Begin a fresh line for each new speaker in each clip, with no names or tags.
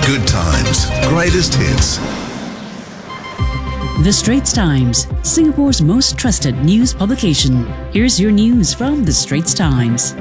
Good times, greatest hits.
The Straits Times, Singapore's most trusted news publication. Here's your news from The Straits Times.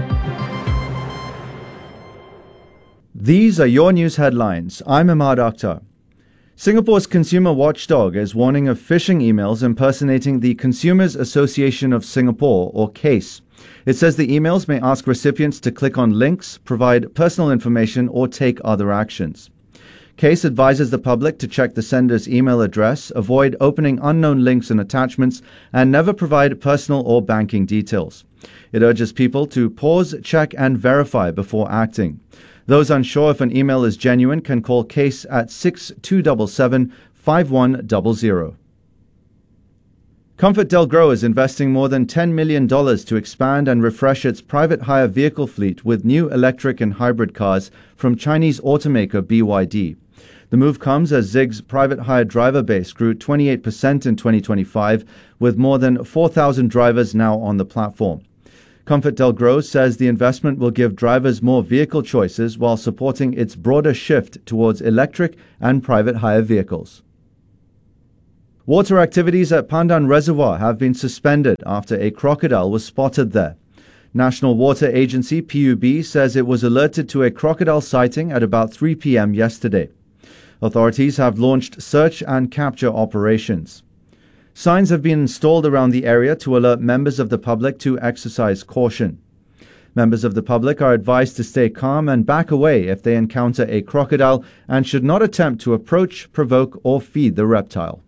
These are your news headlines. I'm Ahmad Akhtar. Singapore's consumer watchdog is warning of phishing emails impersonating the Consumers Association of Singapore, or CASE. It says the emails may ask recipients to click on links, provide personal information, or take other actions. CASE advises the public to check the sender's email address, avoid opening unknown links and attachments, and never provide personal or banking details. It urges people to pause, check, and verify before acting. Those unsure if an email is genuine can call CASE at 6277 5100. ComfortDelGro is investing more than $10 million to expand and refresh its private hire vehicle fleet with new electric and hybrid cars from Chinese automaker BYD. The move comes as Zig's private hire driver base grew 28% in 2025, with more than 4,000 drivers now on the platform. ComfortDelGro says the investment will give drivers more vehicle choices while supporting its broader shift towards electric and private hire vehicles. Water activities at Pandan Reservoir have been suspended after a crocodile was spotted there. National Water Agency PUB says it was alerted to a crocodile sighting at about 3 p.m. yesterday. Authorities have launched search and capture operations. Signs have been installed around the area to alert members of the public to exercise caution. Members of the public are advised to stay calm and back away if they encounter a crocodile and should not attempt to approach, provoke, or feed the reptile.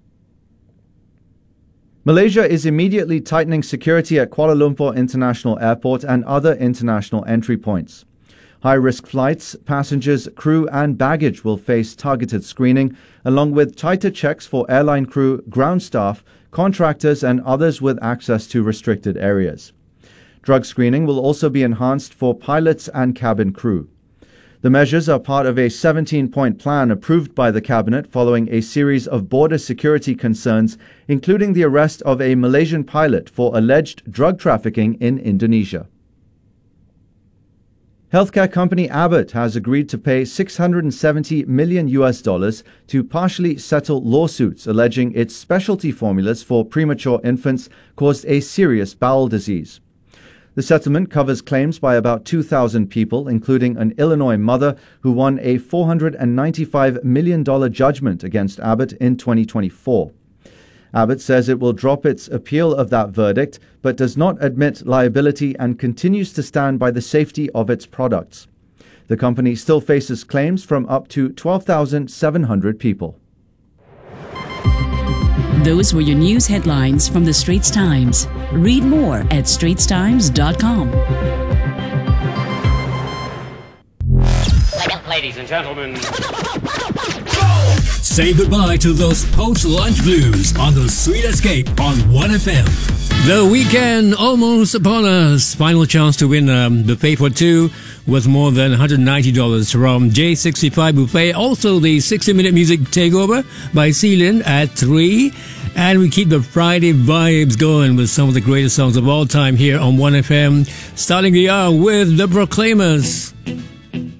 Malaysia is immediately tightening security at Kuala Lumpur International Airport and other international entry points. High-risk flights, passengers, crew and baggage will face targeted screening, along with tighter checks for airline crew, ground staff, contractors and others with access to restricted areas. Drug screening will also be enhanced for pilots and cabin crew. The measures are part of a 17-point plan approved by the Cabinet following a series of border security concerns, including the arrest of a Malaysian pilot for alleged drug trafficking in Indonesia. Healthcare company Abbott has agreed to pay $670 million to partially settle lawsuits alleging its specialty formulas for premature infants caused a serious bowel disease. The settlement covers claims by about 2,000 people, including an Illinois mother who won a $495 million judgment against Abbott in 2024. Abbott says it will drop its appeal of that verdict, but does not admit liability and continues to stand by the safety of its products. The company still faces claims from up to 12,700 people.
Those were your news headlines from The Straits Times. Read more at straitstimes.com.
Ladies and gentlemen,
say goodbye to those post-lunch blues on the Sweet Escape on 1FM. The weekend almost upon us. Final chance to win a buffet for two worth more than $190 from J65 Buffet. Also the 60-minute music takeover by Celine at 3. And we keep the Friday vibes going with some of the greatest songs of all time here on 1FM. Starting the hour with The Proclaimers.